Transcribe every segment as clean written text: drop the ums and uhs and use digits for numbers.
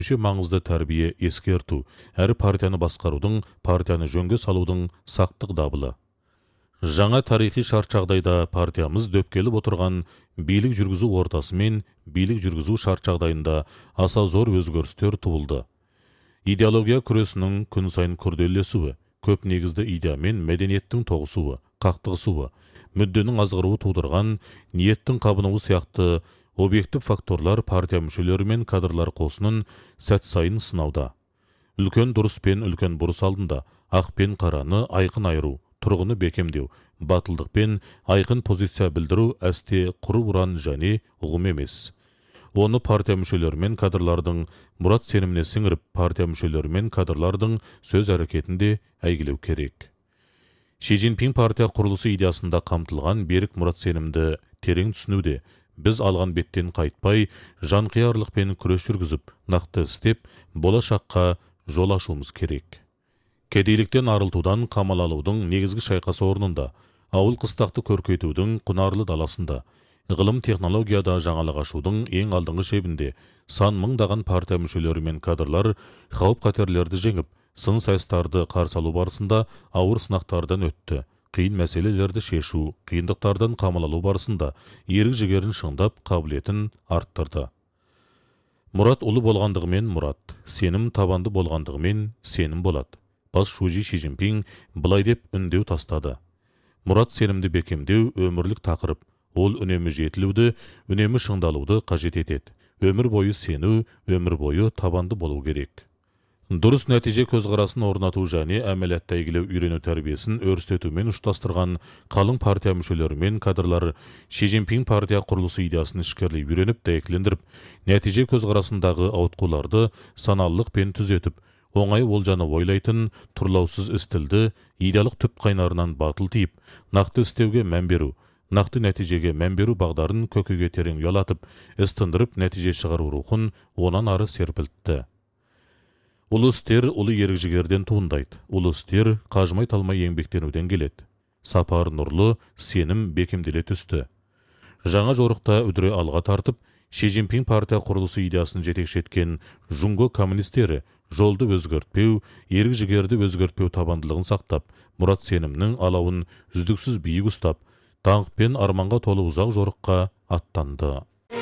маңызды тәрбие ескерту, әрі партияны басқарудың, партияны жөнге салудың сақтық дабылы. Жаңа тарихи шарт жағдайда партиямыз дөп келіп отырған билік жүргізу ортасы мен билік жүргізу шарт жағдайында аса зор өзгерістер туылды. Идеология күресінің күн сайын күрделесуі, көп негізді идея мен мәдениеттің тоғысуы, қақтығысуы, мүдденің азғыруы тудырған ниеттің қабынуы сияқты объектив факторлар партия мүшелері мен кадрлар қосынын сәт сайын сынауда. Үлкен дұрыс пен үлкен бұрыс алдында ақ пен қараны айқын айыру, тұрғыны бекемдеу, батылдық пен айқын позиция білдіру әсте құры ұран және ұғым емес. Оны партия мүшелері мен кадрлардың мұрат сеніміне сіңіріп, партия мүшелері мен кадрлардың сөз әрекетінде әйгілеу керек. Ши Цзиньпин партия құрылысы идеясында қамтылған берік мұрат сенімді терең түсінуде, біз алған беттен қайтпай, жанқиярлықпен күрес жүргізіп, нақты істеп, болашаққа жол ашуымыз керек. Кедейліктен арылтудан қамал алудың негізгі шайқасы орнында, ауыл қыстақты көркейтудің құнарлы даласында, ғылым технологияда жаңалық ашудың ең алдыңғы шебінде сан мыңдаған партия мүшелері мен кадрлар қауіп қатерлерді жеңіп, сын сайыстарды қарсы алу барысында ауыр сынақтардан өтті. Қиын мәселелерді шешу, қиындықтардан қамал алу барысында ерік жігерін шыңдап, қабілетін арттырды. Мұрат ұлы болғандығымен мұрат, сенім табанды болғандығымен сенім болады. Бас шужи Ши Цзиньпин былай деп үндеу тастады. Мұрат сенімді бекемдеу өмірлік тақырып, ол үнемі жетілуді, үнемі шыңдалуды қажет етеді. Өмір бойы сену, өмір бойы табанды болу керек. Дұрыс нәтиже көзқарасын орнату және әмәлиятта әйгілеу үйрену тәрбиесін өрістетумен ұштастырған қалың партия мүшелері мен кадрлар Ши Цзиньпин партия құрылысы идеясын ішкерлей үйреніп, дәйектілендіріп, нәтиже көзқарасындағы ауытқуларды саналылық пен түзетіп, оңай олжаны ойлайтын, тұрлаусыз істілді, идеялық түп қайнарынан батыл тиіп, нақты істеуге мән беру, нақты нәтижеге мән беру бағдарын көкеге терең ұялатып, істіндіріп нәтиже шығару рухын онан ары серпілтті. Ұлы істер ұлы ерік жігерден туындайды. Ұлы істер қажымай талмай еңбектенуден келеді. Сапар нұрлы, сенім бекемделе түсті. Жаңа жорықта үдіре алға тартып, Ши Цзиньпин партия құрылысы идеясын жетекші еткен Жунго коммунистері жолды өзгертпеу, ерік жігерді өзгертпеу табандылығын сақтап, мұрат сенімнің алауын үздіксіз биік ұстап, даңқ пен арманға толы ұзақ жорыққа аттанды.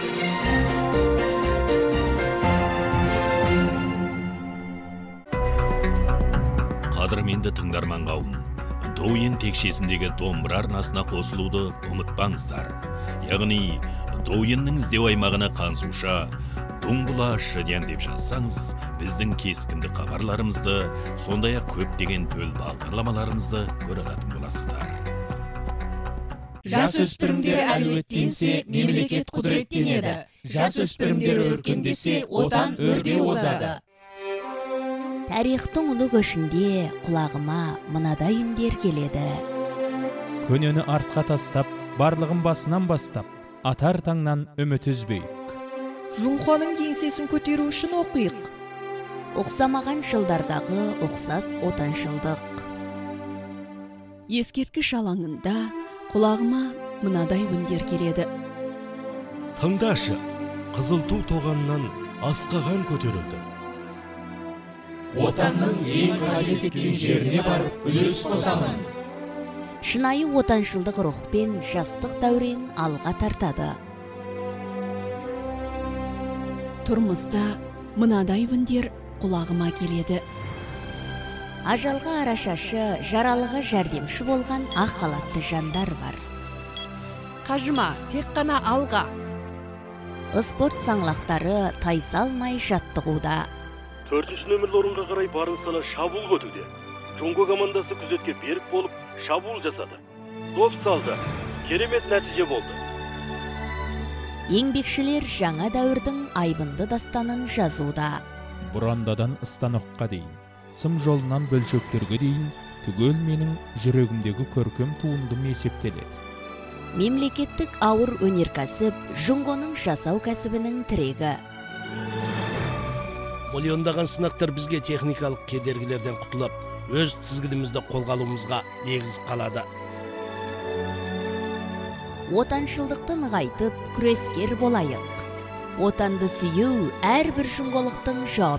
Қадірменді тыңдарман қауым, Douyin текшесіндегі домбыра арнасына қосылуды ұмытпаңыздар. Яғни, Douyinнің іздеу аймағына қансуша, Дуңбұла Шыдян деп жазсаңыз, біздің кескінді хабарларымызды, сондай-ақ көптеген төл бағдарламаларымызды көре алатын боласыздар. Жасөспірімдер әлеуеттенсе, мемлекет құдіреттенеді. Жасөспірімдер өркендесе, отан өрге озады. Тарихтың ұлы көшінде құлағыма мынадай үндер келеді. Көнені артқа тастап, барлығын басынан бастап, атар таңнан үміт үзбейік. Жұңқаның кеңсесін көтеру үшін оқиық. Оқсамаған жылдардағы оқсас отаншылдық. Ескерткіш алаңында құлағыма мынадай үндер келеді. Тыңдашы, қызыл ту тоғаннан асқаған көтерілді. Отанның ең қажет еткен жеріне барып үлес қосамын. Шынайы отаншылдық рухпен жастық дәурен алға тартады. Тұрмыста мынадай үндер құлағыма келеді. Ажалға арашашы, жаралыға жәрдемші болған ақ халатты жандар бар. Қажыма, тек қана алға. Спорт саңлақтары тайсалмай жаттығуда. 4-ші нөмірлі орынға қарай барын сала шабуыл көтуде. Жонго командасы күзетке берік болып шабуыл жасады. Доп салды. Керемет нәтиже болды. Еңбекшілер жаңа дәуірдің айбынды дастанын жазуда. Бұрандадан станокқа дейін, сым жолынан бөлшектерге дейін, түгел менің жүрегімдегі көркем туындым есептеледі. Мемлекеттік ауыр өнеркәсіп Жунгоның жасау кәсібінің тірегі. Миллиондаған сынақтар бізге техникалық кедергілерден құтылып, өз тізгінімізді қолға алуымызға негіз қалады. Отаншылдықты нығайтып, күрескер болайық. отанды сүйүү ар бир жуңголуктун